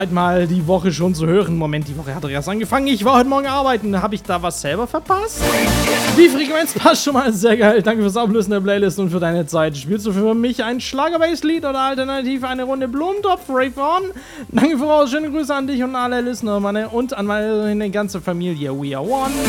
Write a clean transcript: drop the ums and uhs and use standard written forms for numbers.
mal die Woche schon zu hören. Moment, die Woche hat doch erst angefangen. Ich war heute Morgen arbeiten. Habe ich da was selber verpasst? Die Frequenz passt schon mal sehr geil. Danke fürs Ablösen der Playlist und für deine Zeit. Spielst du für mich ein Schlager-Bass-Lied oder alternativ eine Runde Blumentopf-Rave on? Danke voraus. Schöne Grüße an dich und alle Listener und an meine ganze Familie. We are one.